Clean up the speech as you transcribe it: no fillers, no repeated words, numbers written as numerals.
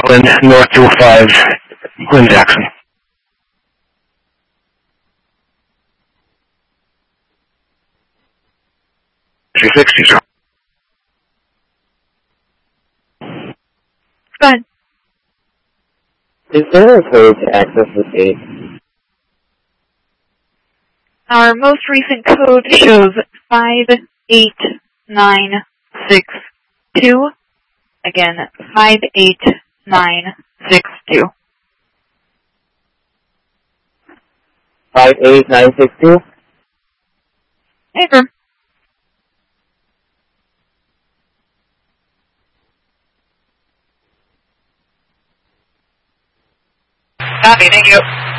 Portland, North 205, Glen Jackson. 360, sir. Go ahead. Is there a code to access the gate? Our most recent code shows 58962. Again, 58962. 58962? Hey, sir. Copy, thank you.